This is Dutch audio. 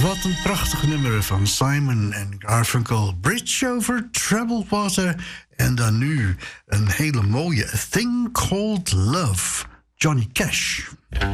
Wat een prachtig nummer van Simon en Garfunkel. Bridge over Troubled Water. En dan nu een hele mooie A Thing Called Love. Johnny Cash.